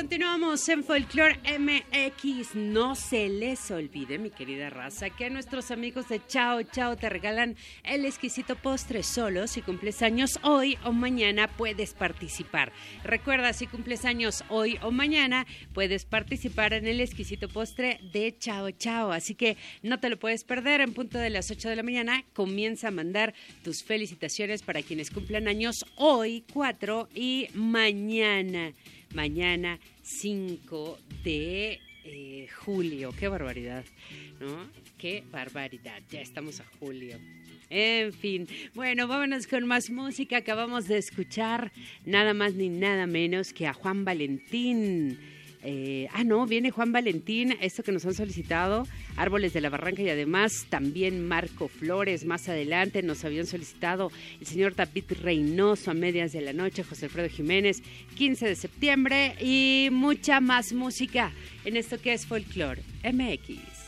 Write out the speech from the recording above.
continuamos en Folklore MX. No se les olvide, mi querida raza, que nuestros amigos de Chao Chao te regalan el exquisito postre solo. Si cumples años hoy o mañana, puedes participar. Recuerda, si cumples años hoy o mañana, puedes participar en el exquisito postre de Chao Chao. Así que no te lo puedes perder. En punto de las 8 de la mañana, comienza a mandar tus felicitaciones para quienes cumplan años hoy, 4, y mañana 5 de julio. Qué barbaridad, ¿no? Qué barbaridad. Ya estamos a julio. En fin, bueno, vámonos con más música. Acabamos de escuchar nada más ni nada menos que a Juan Valentín. Viene Juan Valentín, esto que nos han solicitado, Árboles de la Barranca, y además también Marco Flores. Más adelante nos habían solicitado el señor David Reynoso, a medias de la noche, José Alfredo Jiménez, 15 de septiembre, y mucha más música en esto que es Folklore MX.